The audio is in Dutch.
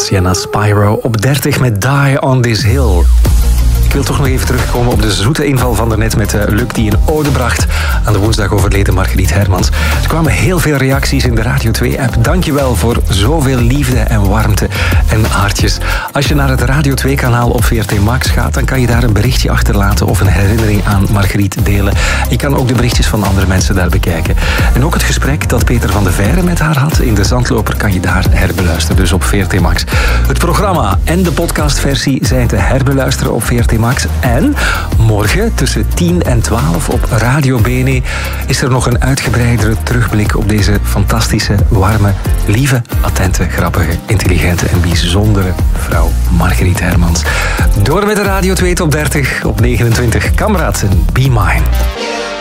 Sienna Spyro op 30 met Die on This Hill. Ik wil toch nog even terugkomen op de zoete inval van daarnet met Luc die een ode bracht aan de woensdag overleden Margriet Hermans. Er kwamen heel veel reacties in de Radio 2-app. Dankjewel voor zoveel liefde en warmte en hartjes. Als je naar het Radio 2-kanaal op VRT Max gaat, dan kan je daar een berichtje achterlaten of een herinnering aan Margriet delen. Je kan ook de berichtjes van andere mensen daar bekijken. En ook het gesprek dat Peter van de Veire met haar had in de Zandloper kan je daar herbeluisteren, dus op VRT Max. Het programma en de podcastversie zijn te herbeluisteren op VRT Max. En morgen tussen 10 en 12 op Radio Bene is er nog een uitgebreidere terugblik op deze fantastische, warme, lieve, attente, grappige, intelligente en bijzondere vrouw Margriet Hermans. Door met de Radio 2 Top 30 op 29. Kameraad en Be Mine.